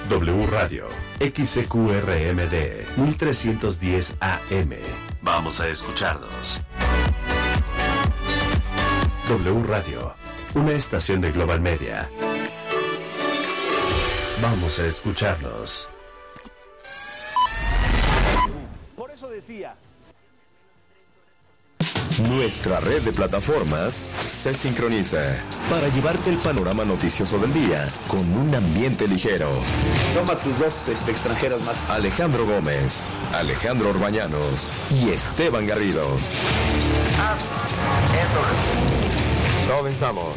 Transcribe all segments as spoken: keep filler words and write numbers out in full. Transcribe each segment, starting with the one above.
W Radio, X C Q R M D, mil trescientos diez A M. Vamos a escucharnos. W Radio, una estación de Global Media. Vamos a escucharnos. Por eso decía... Nuestra red de plataformas se sincroniza para llevarte el panorama noticioso del día con un ambiente ligero. Toma tus dos este, extranjeros más. Alejandro Gómez, Alejandro Orbañanos y Esteban Garrido. Ah, eso. Comenzamos.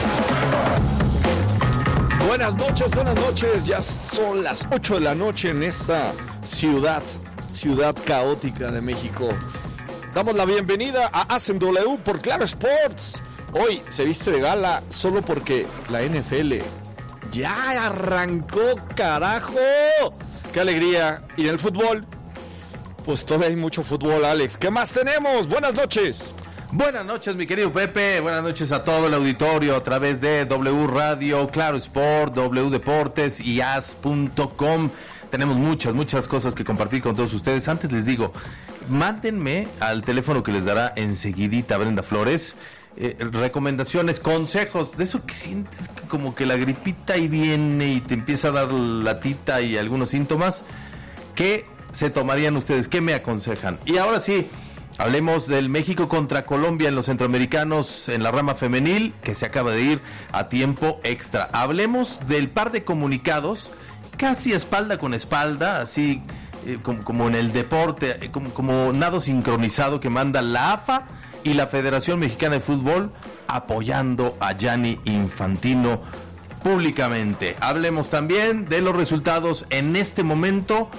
Buenas noches, buenas noches. Ya son las ocho de la noche en esta ciudad, ciudad caótica de México. Damos la bienvenida a Hacen W por Claro Sports. Hoy se viste de gala solo porque la N F L ya arrancó, carajo. ¡Qué alegría! Y en el fútbol, pues todavía hay mucho fútbol, Alex. ¿Qué más tenemos? Buenas noches. Buenas noches, mi querido Pepe. Buenas noches a todo el auditorio a través de W Radio, Claro Sport, W Deportes y as punto com. Tenemos muchas, muchas cosas que compartir con todos ustedes. Antes les digo, mándenme al teléfono que les dará enseguidita Brenda Flores eh, recomendaciones, consejos, de eso que sientes que como que la gripita ahí viene y te empieza a dar latita y algunos síntomas. ¿Qué se tomarían ustedes? ¿Qué me aconsejan? Y ahora sí, hablemos del México contra Colombia en los centroamericanos en la rama femenil, que se acaba de ir a tiempo extra. Hablemos del par de comunicados, casi espalda con espalda, así eh, como, como en el deporte, eh, como, como nado sincronizado que manda la A F A y la Federación Mexicana de Fútbol apoyando a Gianni Infantino públicamente. Hablemos también de los resultados en este momento.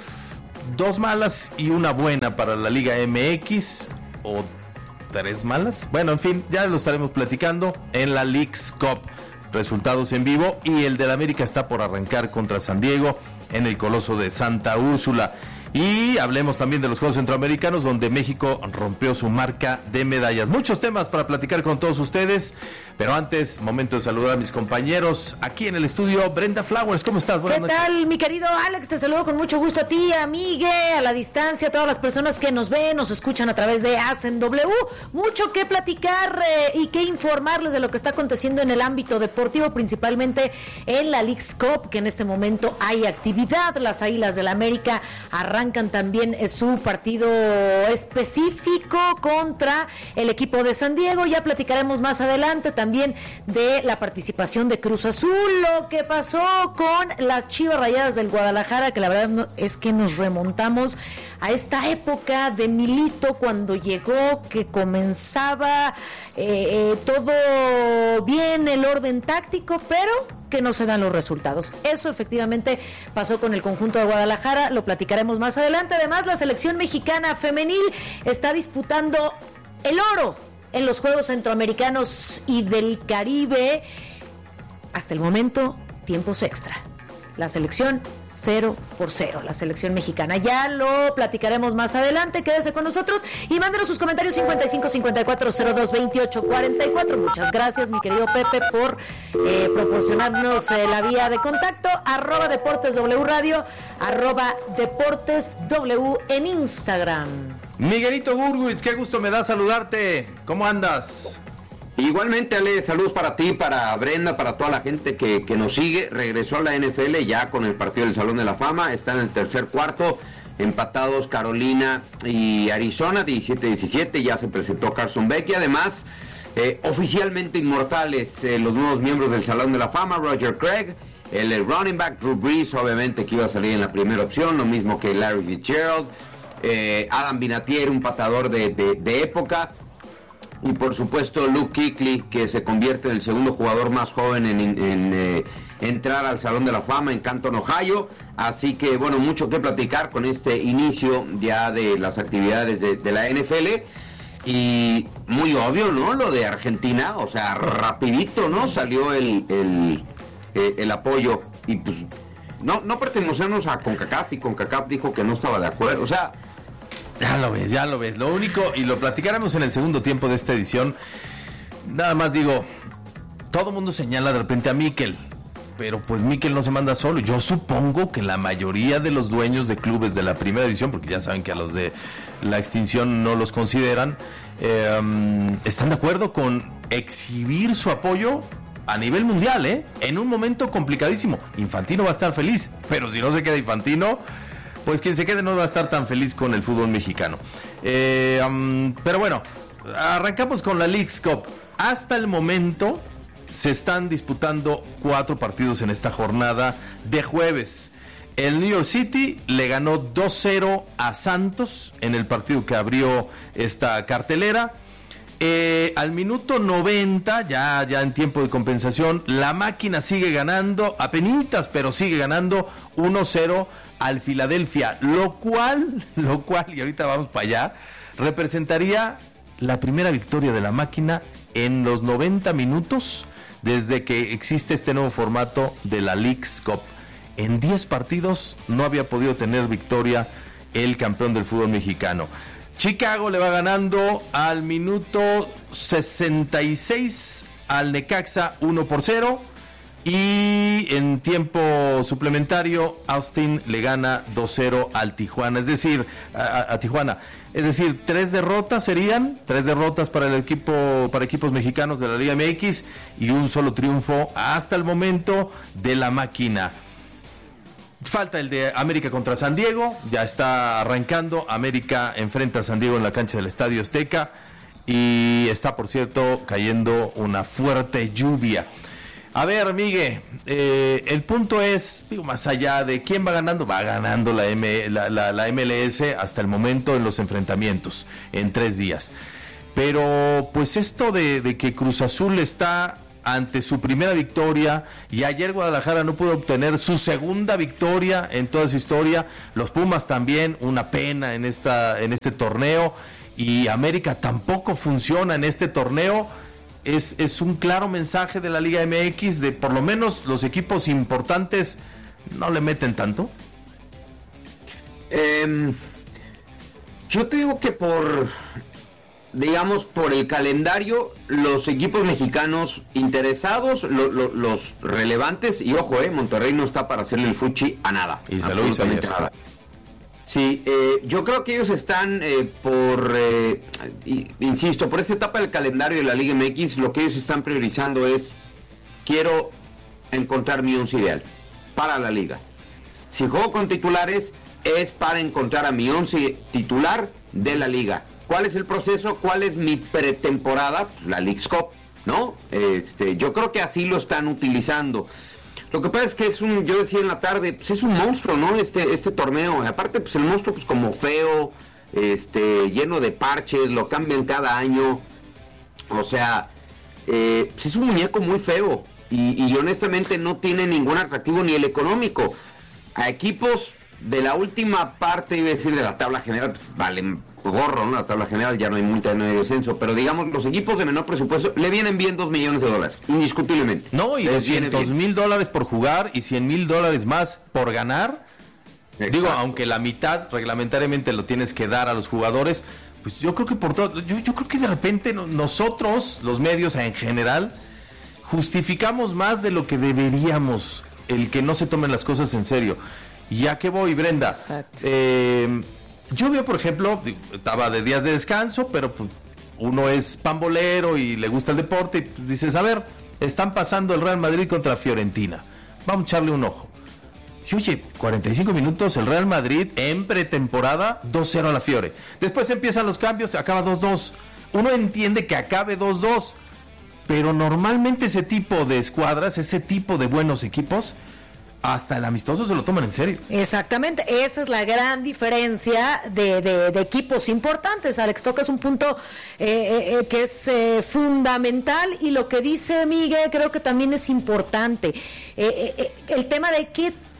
Dos malas y una buena para la Liga M X, o tres malas. Bueno, en fin, ya lo estaremos platicando en la Leagues Cup. Resultados en vivo, y el del América está por arrancar contra San Diego en el Coloso de Santa Úrsula. Y hablemos también de los Juegos Centroamericanos, donde México rompió su marca de medallas. Muchos temas para platicar con todos ustedes, pero antes, momento de saludar a mis compañeros aquí en el estudio. Brenda Flowers, ¿cómo estás? Buenas noches. ¿Qué tal, mi querido Alex? Te saludo con mucho gusto a ti, amigue, a la distancia, a todas las personas que nos ven, nos escuchan a través de Hacen W. Mucho que platicar eh, y que informarles de lo que está aconteciendo en el ámbito deportivo, principalmente en la Leagues Cup, que en este momento hay actividad. Las Águilas del América arrancan también su partido específico contra el equipo de San Diego. Ya platicaremos más adelante también de la participación de Cruz Azul, lo que pasó con las Chivas Rayadas del Guadalajara, que la verdad no, es que nos remontamos a esta época de Milito, cuando llegó, que comenzaba eh, eh, todo bien, el orden táctico, pero que no se dan los resultados. Eso efectivamente pasó con el conjunto de Guadalajara, lo platicaremos más adelante. Además, la selección mexicana femenil está disputando el oro en los Juegos Centroamericanos y del Caribe. Hasta el momento, tiempos extra. La selección cero por cero, la selección mexicana. Ya lo platicaremos más adelante. Quédese con nosotros y mándenos sus comentarios cincuenta y cinco cincuenta y cuatro cero dos veintiocho cuarenta y cuatro. Muchas gracias, mi querido Pepe, por eh, proporcionarnos eh, la vía de contacto. Arroba Deportes W Radio, arroba Deportes W en Instagram. Miguelito Burguitz, qué gusto me da saludarte. ¿Cómo andas? Igualmente, Ale, saludos para ti, para Brenda, para toda la gente que, que nos sigue. Regresó a la N F L ya con el partido del Salón de la Fama, está en el tercer cuarto, empatados Carolina y Arizona, diecisiete diecisiete, ya se presentó Carson Beck y además, eh, oficialmente inmortales eh, los nuevos miembros del Salón de la Fama, Roger Craig, el running back Drew Brees, obviamente que iba a salir en la primera opción, lo mismo que Larry Fitzgerald, eh, Adam Vinatieri, un patador de, de, de época, y por supuesto Luke Kuechly, que se convierte en el segundo jugador más joven en, en, en eh, entrar al Salón de la Fama en Canton, Ohio. Así que bueno, mucho que platicar con este inicio ya de las actividades de, de la N F L. Y muy obvio, ¿no? Lo de Argentina, o sea, rapidito, ¿no? Salió el, el, eh, el apoyo. Y pues no, no pertenecemos a CONCACAF, y CONCACAF dijo que no estaba de acuerdo, o sea... Ya lo ves, ya lo ves. Lo único, y lo platicaremos en el segundo tiempo de esta edición, nada más digo, todo el mundo señala de repente a Mikel. pero pues Mikel no se manda solo. Yo supongo que la mayoría de los dueños de clubes de la primera división, porque ya saben que a los de la extinción no los consideran, eh, um, están de acuerdo con exhibir su apoyo a nivel mundial, ¿eh? En un momento complicadísimo. Infantino va a estar feliz, pero si no se queda Infantino, pues quien se quede no va a estar tan feliz con el fútbol mexicano. Eh, um, pero bueno, arrancamos con la Leagues Cup. Hasta el momento se están disputando cuatro partidos en esta jornada de jueves. El New York City le ganó dos cero a Santos en el partido que abrió esta cartelera. Eh, al minuto noventa, ya, ya en tiempo de compensación, la máquina sigue ganando, apenitas, pero sigue ganando uno cero al Philadelphia, lo cual, lo cual, y ahorita vamos para allá, representaría la primera victoria de la máquina en los noventa minutos desde que existe este nuevo formato de la Leagues Cup. En diez partidos no había podido tener victoria el campeón del fútbol mexicano. Chicago le va ganando al minuto sesenta y seis al Necaxa uno por cero. Y en tiempo suplementario, Austin le gana dos cero al Tijuana. Es decir, a, a Tijuana. Es decir, tres derrotas serían, tres derrotas para el equipo, para equipos mexicanos de la Liga M X y un solo triunfo hasta el momento de la máquina. Falta el de América contra San Diego, ya está arrancando. América enfrenta a San Diego en la cancha del Estadio Azteca y está, por cierto, cayendo una fuerte lluvia. A ver, Miguel, eh, el punto es, digo, más allá de quién va ganando, va ganando la, M, la, la, la M L S hasta el momento en los enfrentamientos, en tres días. Pero, pues esto de, de que Cruz Azul está ante su primera victoria y ayer Guadalajara no pudo obtener su segunda victoria en toda su historia, los Pumas también, una pena en esta en este torneo, y América tampoco funciona en este torneo. Es, es un claro mensaje de la Liga M X de por lo menos los equipos importantes no le meten tanto. Eh, yo te digo que por digamos, por el calendario, los equipos mexicanos interesados, lo, lo, los relevantes, y ojo, eh, Monterrey no está para hacerle el fuchi a nada. Y se lo hizo ayer. Nada. Sí, eh, yo creo que ellos están eh, por, eh, insisto, por esta etapa del calendario de la Liga M X, lo que ellos están priorizando es, quiero encontrar mi once ideal para la liga. Si juego con titulares, es para encontrar a mi once titular de la liga. ¿Cuál es el proceso? ¿Cuál es mi pretemporada? Pues la Leagues Cup, ¿no? Este, yo creo que así lo están utilizando. Lo que pasa es que es un, yo decía en la tarde, pues es un monstruo, ¿no? Este, este torneo. Aparte, pues el monstruo, pues como feo, este, lleno de parches, lo cambian cada año. O sea, eh, pues es un muñeco muy feo. Y, y honestamente no tiene ningún atractivo ni el económico. A equipos de la última parte, iba a decir, de la tabla general, pues valen gorro, ¿no? La tabla general ya no hay multa, no hay descenso, pero digamos, los equipos de menor presupuesto le vienen bien dos millones de dólares, indiscutiblemente. No, y doscientos mil dólares por jugar y cien mil dólares más por ganar. Exacto. Digo, aunque la mitad reglamentariamente lo tienes que dar a los jugadores, pues yo creo que por todo, yo, yo creo que de repente nosotros, los medios en general, justificamos más de lo que deberíamos el que no se tomen las cosas en serio. ¿Y a qué voy, Brenda? Exacto. Eh, yo veo, por ejemplo, estaba de días de descanso, pero pues, uno es pambolero y le gusta el deporte, y pues, dices, a ver, están pasando el Real Madrid contra Fiorentina, vamos a echarle un ojo. Y oye, cuarenta y cinco minutos, el Real Madrid en pretemporada, dos cero a la Fiore. Después empiezan los cambios, acaba dos dos. Uno entiende que acabe dos dos, pero normalmente ese tipo de escuadras, ese tipo de buenos equipos, hasta el amistoso se lo toman en serio. Exactamente, esa es la gran diferencia de, de, de equipos importantes. Alex, tocas un punto eh, eh, que es eh, fundamental, y lo que dice Miguel creo que también es importante. Eh, eh, el tema de qué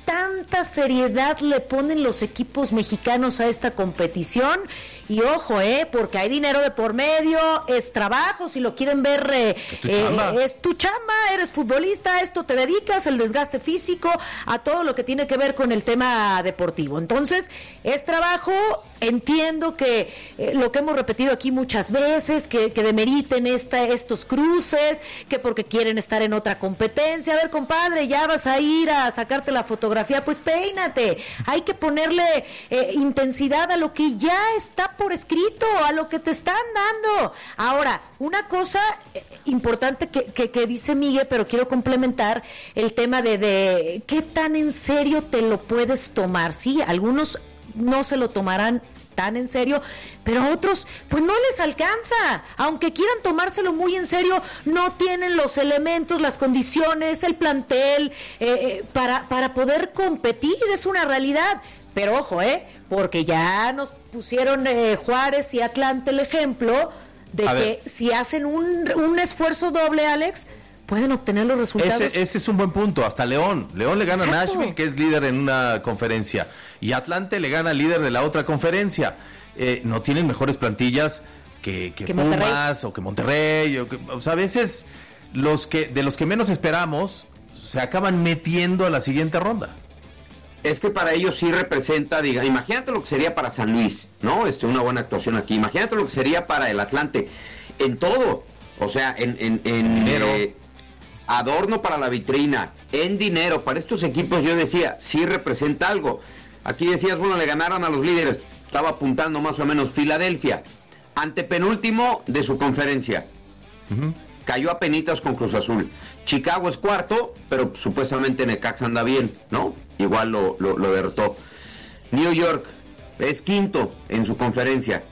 tanta seriedad le ponen los equipos mexicanos a esta competición. Y ojo, eh, porque hay dinero de por medio, es trabajo, si lo quieren ver, eh, tu eh, es tu chamba, eres futbolista, a esto te dedicas, el desgaste físico, a todo lo que tiene que ver con el tema deportivo. Entonces, es trabajo, entiendo que eh, lo que hemos repetido aquí muchas veces, que, que demeriten esta, estos cruces, que porque quieren estar en otra competencia. A ver, compadre, ya vas a ir a sacarte la fotografía, pues peínate. Hay que ponerle eh, intensidad a lo que ya está por escrito, a lo que te están dando. Ahora, una cosa eh, importante que, que, que dice Miguel, pero quiero complementar el tema de, de qué tan en serio te lo puedes tomar. Sí, algunos no se lo tomarán tan en serio, pero a otros pues no les alcanza, aunque quieran tomárselo muy en serio, no tienen los elementos, las condiciones, el plantel eh, eh, para, para poder competir, es una realidad. Pero ojo, eh, porque ya nos pusieron eh, Juárez y Atlante el ejemplo de a que ver, si hacen un, un esfuerzo doble, Alex, pueden obtener los resultados. Ese, ese es un buen punto. Hasta León. León le gana a Nashville, que es líder en una conferencia. Y Atlante le gana al líder de la otra conferencia. Eh, no tienen mejores plantillas que, que, que Pumas Monterrey. o que Monterrey. O, que, o sea, a veces los que de los que menos esperamos se acaban metiendo a la siguiente ronda. Es que para ellos sí representa, diga, imagínate lo que sería para San Luis, ¿no? Este, una buena actuación aquí. Imagínate lo que sería para el Atlante. En todo. O sea, en, en, en eh, adorno para la vitrina, en dinero. Para estos equipos yo decía, sí representa algo. Aquí decías, bueno, le ganaron a los líderes. Estaba apuntando más o menos Filadelfia. Antepenúltimo de su conferencia. Uh-huh. Cayó a penitas con Cruz Azul. Chicago es cuarto, pero supuestamente Necaxa anda bien, ¿no? Igual lo, lo, lo derrotó. New York es quinto en su conferencia.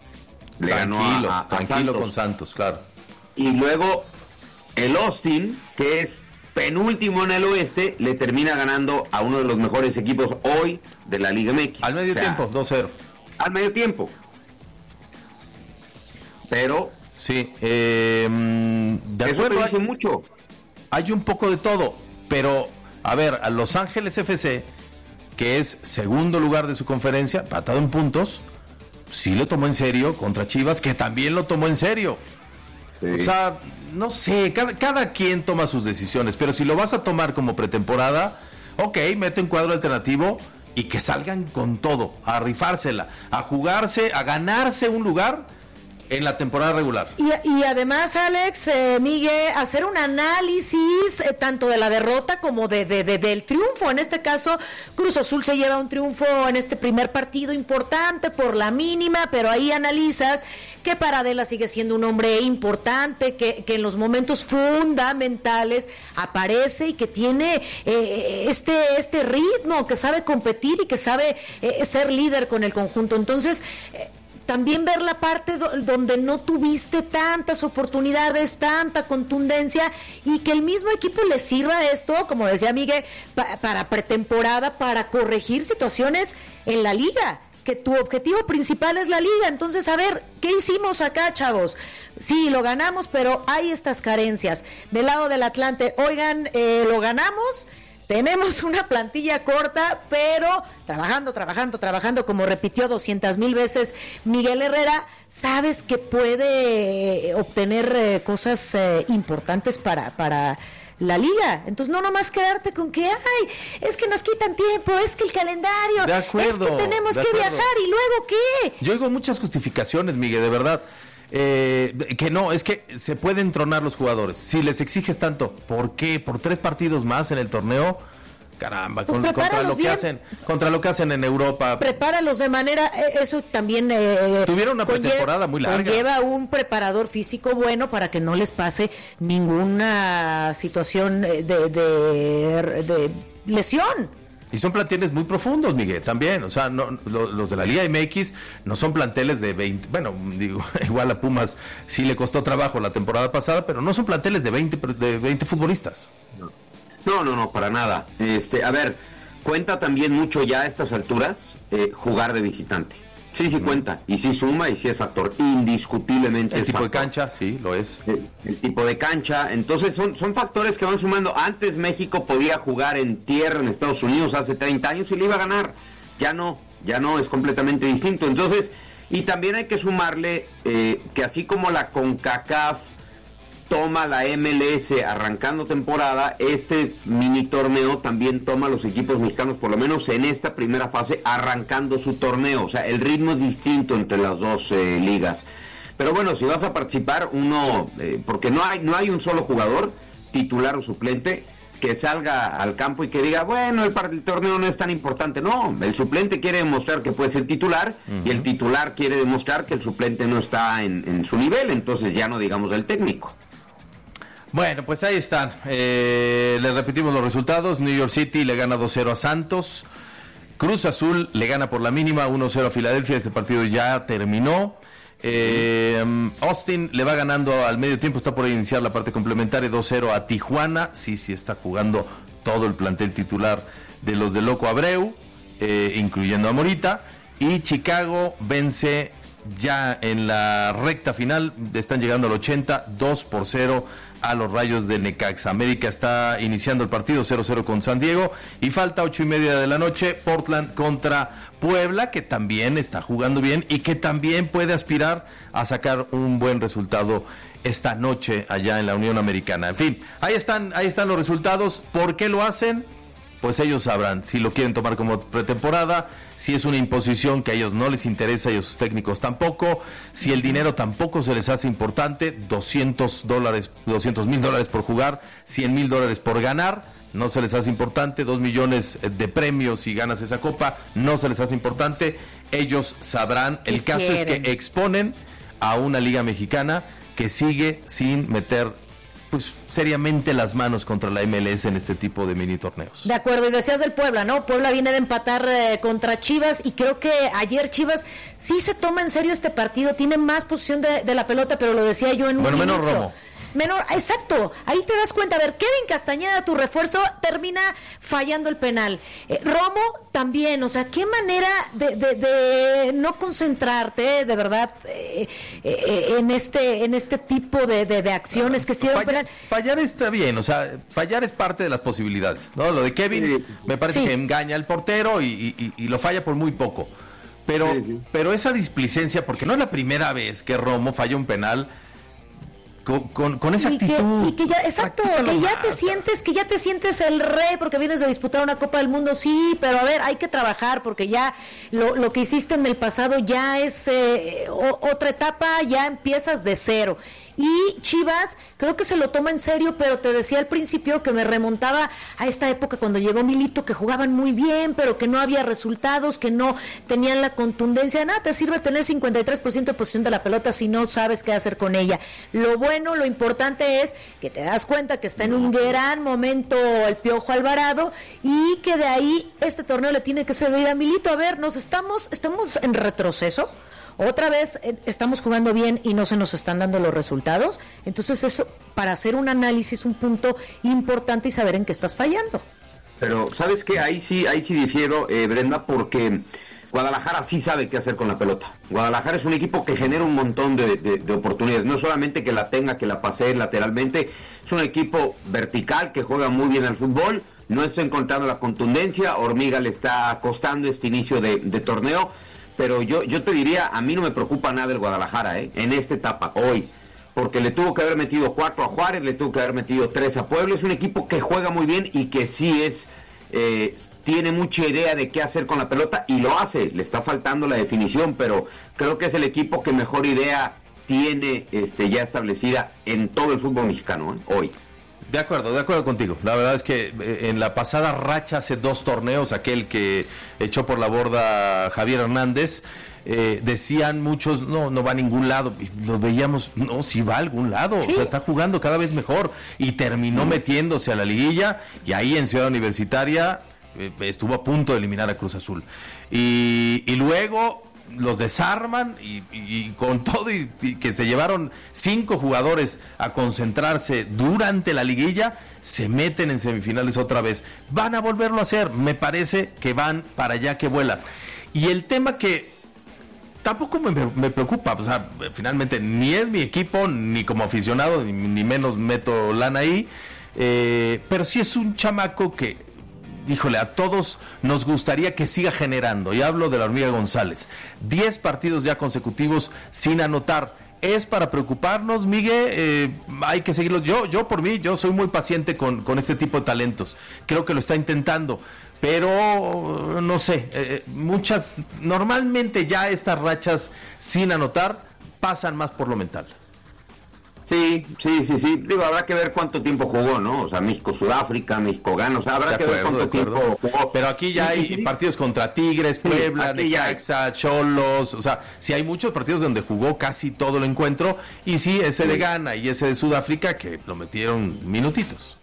Le tranquilo, ganó a, a, a tranquilo Santos. con Santos, claro. Y luego el Austin, que es penúltimo en el oeste, le termina ganando a uno de los mejores equipos hoy de la Liga M X. Al medio o sea, tiempo, dos cero. Al medio tiempo. Pero... Sí, eh, de eso acuerdo, te dice hay, mucho. Hay un poco de todo, pero a ver, a Los Ángeles F C, que es segundo lugar de su conferencia, patado en puntos, sí lo tomó en serio contra Chivas, que también lo tomó en serio. Sí. O sea, no sé, cada, cada quien toma sus decisiones, pero si lo vas a tomar como pretemporada, ok, mete un cuadro alternativo y que salgan con todo, a rifársela, a jugarse, a ganarse un lugar en la temporada regular. Y, y además, Alex, eh, Miguel, hacer un análisis eh, tanto de la derrota como de, de, de del triunfo. En este caso, Cruz Azul se lleva un triunfo en este primer partido importante por la mínima, pero ahí analizas que Paradela sigue siendo un hombre importante, que, que en los momentos fundamentales aparece y que tiene eh, este, este ritmo, que sabe competir y que sabe eh, ser líder con el conjunto. Entonces... Eh, también ver la parte do, donde no tuviste tantas oportunidades, tanta contundencia, y que el mismo equipo le sirva esto, como decía Miguel, pa, para pretemporada, para corregir situaciones en la liga, que tu objetivo principal es la liga. Entonces, a ver, ¿qué hicimos acá, chavos? Sí, lo ganamos, pero hay estas carencias. Del lado del Atlante, oigan, eh, lo ganamos. Tenemos una plantilla corta, pero trabajando, trabajando, trabajando, como repitió doscientas mil veces Miguel Herrera, sabes que puede obtener eh, cosas eh, importantes para, para la liga. Entonces, no nomás quedarte con que, ay, es que nos quitan tiempo, es que el calendario, de acuerdo, es que tenemos que acuerdo. viajar, ¿y luego qué? Yo oigo muchas justificaciones, Miguel, de verdad. Eh, que no, es que se pueden tronar los jugadores. Si les exiges tanto, ¿por qué? ¿Por tres partidos más en el torneo? Caramba, pues con, contra lo que bien. hacen, contra lo que hacen en Europa. Prepáralos de manera, eso también eh, tuvieron una pretemporada muy larga. Lleva un preparador físico bueno para que no les pase ninguna situación de, de, de lesión. Y son planteles muy profundos, Miguel, también. O sea, no, los, los de la Liga M X no son planteles de veinte. Bueno, digo, igual a Pumas sí le costó trabajo la temporada pasada, pero no son planteles de veinte, de veinte futbolistas. No, no, no, para nada. Este, a ver, cuenta también mucho ya a estas alturas eh, jugar de visitante. Sí, sí cuenta, y sí suma, y sí es factor, indiscutiblemente. El es tipo factor. de cancha, sí, lo es. El, el tipo de cancha, entonces son, son factores que van sumando. Antes México podía jugar en tierra en Estados Unidos hace treinta años y le iba a ganar. Ya no, ya no, es completamente distinto. Entonces, y también hay que sumarle eh, que así como la CONCACAF toma la M L S arrancando temporada, este mini torneo también toma a los equipos mexicanos, por lo menos en esta primera fase, arrancando su torneo. O sea, el ritmo es distinto entre las dos eh, ligas. Pero bueno, si vas a participar, uno, eh, porque no hay, no hay un solo jugador, titular o suplente, que salga al campo y que diga, bueno, el, el torneo no es tan importante. No, el suplente quiere demostrar que puede ser titular, uh-huh. y el titular quiere demostrar que el suplente no está en, en su nivel, entonces ya no digamos del técnico. Bueno, pues ahí están. Eh, les repetimos los resultados. New York City le gana dos cero a Santos. Cruz Azul le gana por la mínima uno cero a Filadelfia. Este partido ya terminó. Eh, Austin le va ganando al medio tiempo. Está por iniciar la parte complementaria dos cero a Tijuana. Sí, sí está jugando todo el plantel titular de los de Loco Abreu, eh, incluyendo a Morita. Y Chicago vence ya en la recta final. Están llegando al ochenta, dos por cero a los Rayos de Necaxa. América está iniciando el partido cero cero con San Diego y falta ocho y media de la noche, Portland contra Puebla, que también está jugando bien y que también puede aspirar a sacar un buen resultado esta noche allá en la Unión Americana. En fin, ahí están, ahí están los resultados. ¿Por qué lo hacen? Pues ellos sabrán si lo quieren tomar como pretemporada, si es una imposición que a ellos no les interesa y a sus técnicos tampoco, si el dinero tampoco se les hace importante, doscientos dólares, doscientos mil dólares por jugar, cien mil dólares por ganar, no se les hace importante, dos millones de premios si ganas esa copa, no se les hace importante, ellos sabrán. El caso quieren? Es que exponen a una liga mexicana que sigue sin meter pues seriamente las manos contra la M L S en este tipo de mini torneos. De acuerdo, y decías del Puebla, ¿no? Puebla viene de empatar eh, contra Chivas y creo que ayer Chivas sí se toma en serio este partido, tiene más posición de, de la pelota, pero lo decía yo en un bueno, inicio. Menos Romo. Menor, exacto, ahí te das cuenta. A ver, Kevin Castañeda, tu refuerzo, termina fallando el penal. Eh, Romo también, o sea, qué manera de, de, de no concentrarte, de verdad, eh, eh, en este en este tipo de, de, de acciones que estuvieron fallar, penal. Fallar está bien, o sea, fallar es parte de las posibilidades, ¿no? Lo de Kevin sí. me parece sí. que engaña al portero y, y, y lo falla por muy poco. Pero, sí, sí. pero esa displicencia, porque no es la primera vez que Romo falla un penal. Con, con, con esa y actitud. Que, y que ya, exacto, que ya más. te sientes, que ya te sientes el rey porque vienes de disputar una Copa del Mundo, sí, pero a ver, hay que trabajar porque ya lo, lo que hiciste en el pasado ya es eh, o, otra etapa, ya empiezas de cero. Y Chivas creo que se lo toma en serio, pero te decía al principio que me remontaba a esta época cuando llegó Milito, que jugaban muy bien, pero que no había resultados, que no tenían la contundencia. Nada te sirve tener cincuenta y tres por ciento de posición de la pelota si no sabes qué hacer con ella. Lo bueno, lo importante es que te das cuenta que está en un gran momento el Piojo Alvarado y que de ahí este torneo le tiene que servir a Milito. A ver, nos estamos, estamos en retroceso. Otra vez eh, estamos jugando bien y no se nos están dando los resultados. Entonces eso, para hacer un análisis, un punto importante y saber en qué estás fallando. Pero, ¿sabes qué? Ahí sí, ahí sí difiero, eh, Brenda, porque Guadalajara sí sabe qué hacer con la pelota. Guadalajara es un equipo que genera un montón de, de, de oportunidades. No solamente que la tenga, que la pase lateralmente. Es un equipo vertical que juega muy bien al fútbol. No está encontrando la contundencia. Hormiga le está costando este inicio de, de torneo. Pero yo, yo te diría, a mí no me preocupa nada el Guadalajara, ¿eh? En esta etapa, hoy. Porque le tuvo que haber metido cuatro a Juárez, le tuvo que haber metido tres a Puebla. Es un equipo que juega muy bien y que sí es, eh, tiene mucha idea de qué hacer con la pelota y lo hace. Le está faltando la definición, pero creo que es el equipo que mejor idea tiene este, ya establecida en todo el fútbol mexicano, ¿eh? Hoy. De acuerdo, de acuerdo contigo. La verdad es que en la pasada racha hace dos torneos, aquel que echó por la borda Javier Hernández, eh, decían muchos, no, no va a ningún lado. Y los veíamos, no, sí va a algún lado. ¿Sí? O sea, está jugando cada vez mejor. Y terminó metiéndose a la liguilla. Y ahí en Ciudad Universitaria eh, estuvo a punto de eliminar a Cruz Azul. Y, y luego los desarman y, y, y con todo y, y que se llevaron cinco jugadores a concentrarse durante la liguilla, se meten en semifinales otra vez. Van a volverlo a hacer, me parece que van para allá que vuelan. Y el tema que tampoco me, me preocupa, o sea, finalmente ni es mi equipo, ni como aficionado, ni, ni menos meto lana ahí, eh, pero sí es un chamaco que, híjole, a todos nos gustaría que siga generando, y hablo de la Hormiga González, diez partidos ya consecutivos sin anotar. Es para preocuparnos, Miguel, eh, hay que seguirlos. Yo, yo por mí, yo soy muy paciente con, con este tipo de talentos, creo que lo está intentando. Pero, no sé, eh, muchas, normalmente ya estas rachas sin anotar pasan más por lo mental. Sí, sí, sí, sí. Digo, habrá que ver cuánto tiempo jugó, ¿no? O sea, México-Sudáfrica, México-Gana, o sea, habrá de que acuerdo, ver cuánto tiempo jugó. Pero aquí ya hay partidos contra Tigres, Puebla, sí, Necaxa, Cholos, o sea, sí hay muchos partidos donde jugó casi todo el encuentro, y sí, ese sí. de Ghana y ese de Sudáfrica que lo metieron minutitos.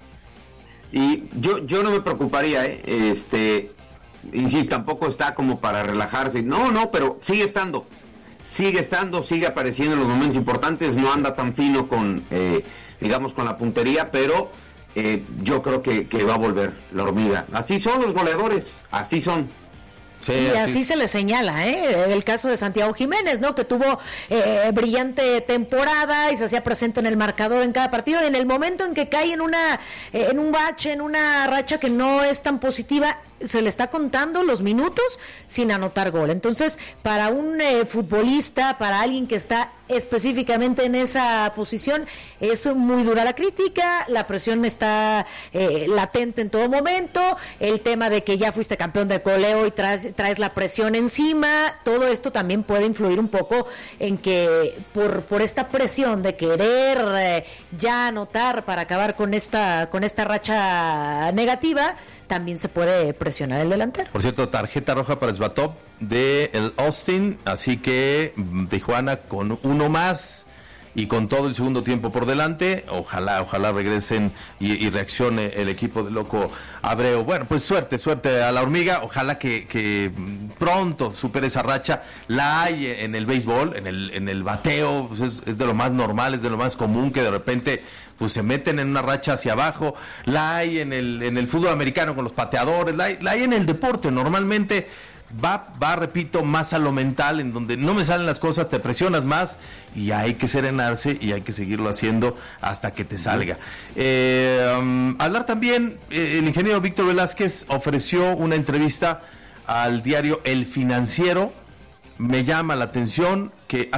Y yo yo no me preocuparía, ¿eh? Este, y sí, tampoco está como para relajarse. No, no, pero sigue estando. Sigue estando, sigue apareciendo en los momentos importantes. No anda tan fino con, eh, digamos, con la puntería, pero eh, yo creo que, que va a volver la Hormiga. Así son los goleadores, así son. Sí, y así, así se le señala, ¿eh? El caso de Santiago Jiménez, ¿no? Que tuvo eh, brillante temporada y se hacía presente en el marcador en cada partido. Y en el momento en que cae en una eh, en un bache, en una racha que no es tan positiva, se le está contando los minutos sin anotar gol. Entonces, para un eh, futbolista, para alguien que está específicamente en esa posición, es muy dura la crítica, la presión está eh, latente en todo momento, el tema de que ya fuiste campeón de goleo y traes, traes la presión encima, todo esto también puede influir un poco en que por, por esta presión de querer eh, ya anotar para acabar con esta, con esta racha negativa, también se puede presionar el delantero. Por cierto, tarjeta roja para Svatov de el Austin, así que Tijuana con uno más y con todo el segundo tiempo por delante, ojalá, ojalá regresen y, y reaccione el equipo de Loco Abreu. Bueno, pues suerte, suerte a la Hormiga, ojalá que, que pronto supere esa racha. La hay en el béisbol, en el, en el bateo, pues es, es de lo más normal, es de lo más común que de repente pues se meten en una racha hacia abajo. La hay en el en el fútbol americano con los pateadores, la hay, la hay en el deporte. Normalmente va, va, repito, más a lo mental, en donde no me salen las cosas, te presionas más y hay que serenarse y hay que seguirlo haciendo hasta que te salga. Eh, um, hablar también, eh, el ingeniero Víctor Velázquez ofreció una entrevista al diario El Financiero. Me llama la atención que